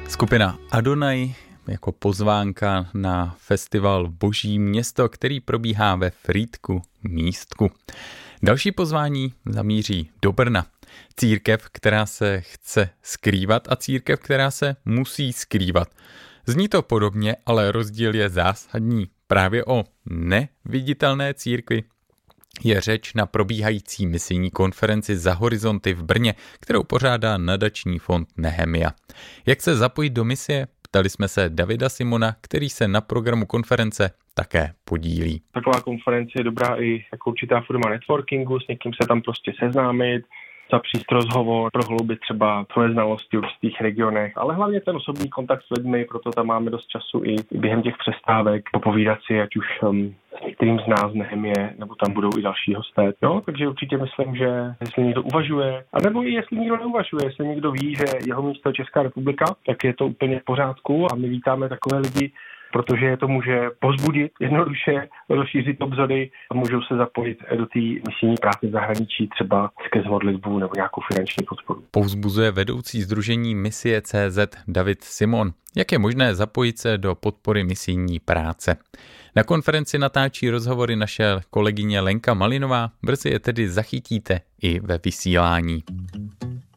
Skupina Adonai jako pozvánka na festival Boží město, který probíhá ve Frýdku Místku. Další pozvání zamíří do Brna. Církev, která se chce skrývat a církev, která se musí skrývat. Zní to podobně, ale rozdíl je zásadní. Právě o neviditelné církvi je řeč na probíhající misijní konferenci Za horizonty v Brně, kterou pořádá nadační fond Nehemia. Jak se zapojit do misie? Ptali jsme se Davida Simona, který se na programu konference také podílí. Taková konference je dobrá i jako určitá forma networkingu, s někým se tam prostě seznámit, zapříst rozhovor, prohloubit třeba tvoje znalosti v určitých regionech, ale hlavně ten osobní kontakt s lidmi, proto tam máme dost času i během těch přestávek popovídat si, ať už s některým z nás Nehemie, nebo tam budou i další hosté. No, takže určitě myslím, že jestli někdo uvažuje, anebo i jestli někdo neuvažuje, jestli někdo ví, že jeho místo je Česká republika, tak je to úplně v pořádku a my vítáme takové lidi, protože je to může povzbudit jednoduše, rozšířit obzory a můžou se zapojit do té misijní práce v zahraničí, třeba skrz modlitbu nebo nějakou finanční podporu. Povzbuzuje vedoucí sdružení Misie.cz David Simon. Jak je možné zapojit se do podpory misijní práce? Na konferenci natáčí rozhovory naše kolegyně Lenka Malinová, brzy je tedy zachytíte i ve vysílání.